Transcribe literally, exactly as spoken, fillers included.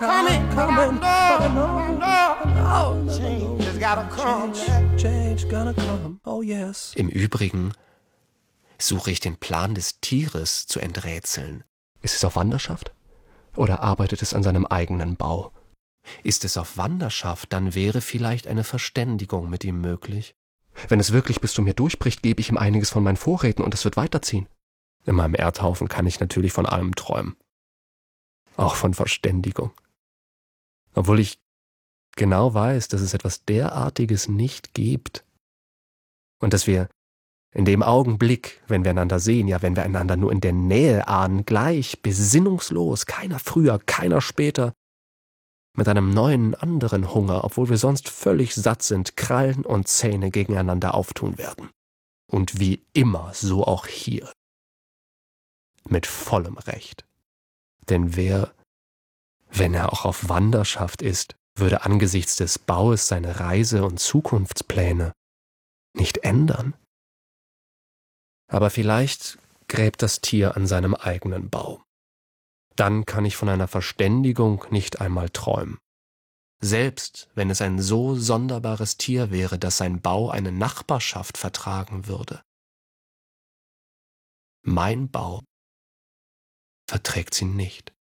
coming, coming, but I know, no, no, change has gotta come, change gonna come, oh yes. Im Übrigen suche ich den Plan des Tieres zu enträtseln. Ist es auf Wanderschaft? Oder arbeitet es an seinem eigenen Bau? Ist es auf Wanderschaft, dann wäre vielleicht eine Verständigung mit ihm möglich. Wenn es wirklich bis zu mir durchbricht, gebe ich ihm einiges von meinen Vorräten und es wird weiterziehen. In meinem Erdhaufen kann ich natürlich von allem träumen. Auch von Verständigung. Obwohl ich genau weiß, dass es etwas derartiges nicht gibt. Und dass wir in dem Augenblick, wenn wir einander sehen, ja, wenn wir einander nur in der Nähe ahnen, gleich, besinnungslos, keiner früher, keiner später, mit einem neuen, anderen Hunger, obwohl wir sonst völlig satt sind, Krallen und Zähne gegeneinander auftun werden. Und wie immer, so auch hier. Mit vollem Recht. Denn wer, wenn er auch auf Wanderschaft ist, würde angesichts des Baues seine Reise- und Zukunftspläne nicht ändern? Aber vielleicht gräbt das Tier an seinem eigenen Bau. Dann kann ich von einer Verständigung nicht einmal träumen. Selbst wenn es ein so sonderbares Tier wäre, dass sein Bau eine Nachbarschaft vertragen würde. Mein Bau verträgt sie nicht.